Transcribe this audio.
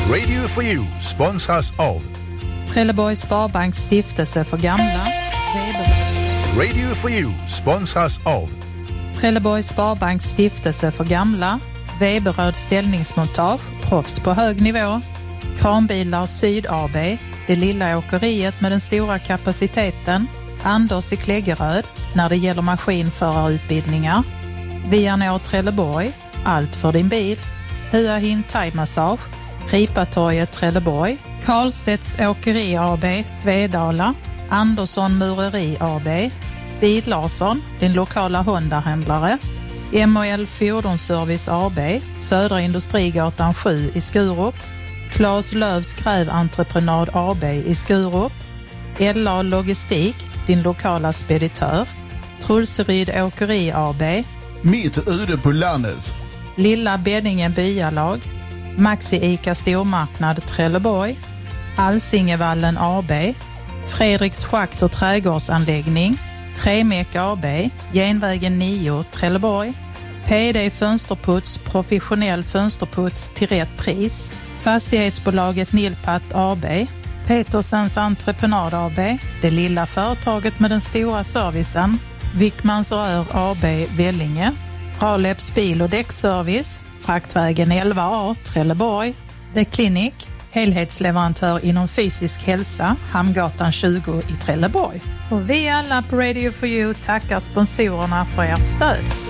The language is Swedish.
Radio for You sponsras av Trelleborgs Sparbanks stiftelse för gamla. Radio for You sponsras av Trelleborgs Sparbanks stiftelse för gamla. Weberöd ställningsmontage, proffs på hög nivå. Kranbilar Syd AB, det lilla åkeriet med den stora kapaciteten. Anders i Kläggeröd, när det gäller maskinförarutbildningar. Vianor Trelleborg, allt för din bil. Hua Hin Thai Massage, Ripatorget Trelleborg. Karlstedts Åkeri AB, Svedala. Andersson Mureri AB. Bil Larsson, din lokala Honda-händlare. MOL Fordonsservice AB, Södra Industrigatan 7 i Skurup. Claes Löfs Gräventreprenad AB i Skurup. LA Logistik, din lokala speditör. Trulseryd Åkeri AB. Mitt ute på landet. Lilla Beddingen Byalag. Maxi Ica Stormarknad Trelleborg. Alsingevallen AB. Fredriks Schakt och trädgårdsanläggning. Tremek AB. Genvägen 9 Trelleborg. PD Fönsterputs, professionell fönsterputs till rätt pris. Fastighetsbolaget Nilpat AB. Petersens Entreprenad AB, det lilla företaget med den stora servicen. Wickmans Rör AB, Vellinge. Raleps bil- och däckservice, Fraktvägen 11A, Trelleborg. The Clinic, helhetsleverantör inom fysisk hälsa, Hamngatan 20 i Trelleborg. Och vi alla på Radio for You tackar sponsorerna för ert stöd.